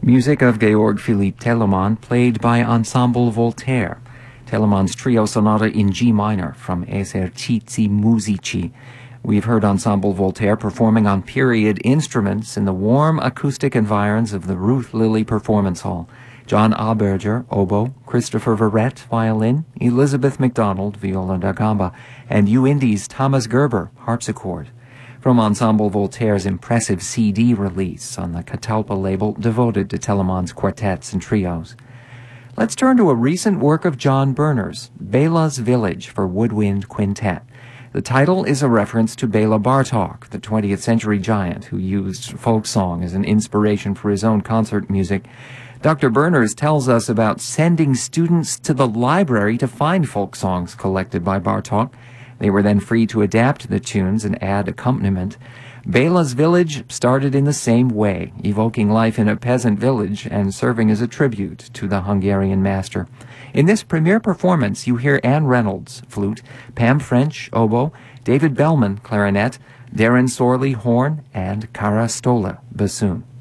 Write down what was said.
Music of Georg Philipp Telemann, played by Ensemble Voltaire. Telemann's Trio Sonata in G minor from Esercizi Musici. We've heard Ensemble Voltaire performing on period instruments in the warm acoustic environs of the Ruth Lilly Performance Hall. John Auberger, oboe, Christopher Verrett, violin, Elizabeth MacDonald, viola da gamba, and UIndy's Thomas Gerber, harpsichord. From Ensemble Voltaire's impressive CD release on the Catalpa label devoted to Telemann's quartets and trios. Let's turn to a recent work of John Berner's, Bela's Village for Woodwind Quintet. The title is a reference to Bela Bartok, the 20th century giant who used folk song as an inspiration for his own concert music. Dr. Berners tells us about sending students to the library to find folk songs collected by Bartok. They were then free to adapt the tunes and add accompaniment. Bela's Village started in the same way, evoking life in a peasant village and serving as a tribute to the Hungarian master. In this premiere performance, you hear Anne Reynolds, flute, Pam French, oboe, David Bellman, clarinet, Darren Sorley, horn, and Kara Stola, bassoon.